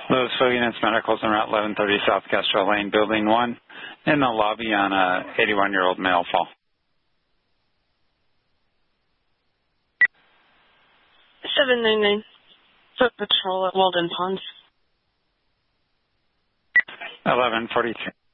Louisville Units Medical's on Route 1130 South Castro Lane, Building 1, in the lobby on a 81-year-old male fall. 799, foot patrol at Walden Ponds. 1143.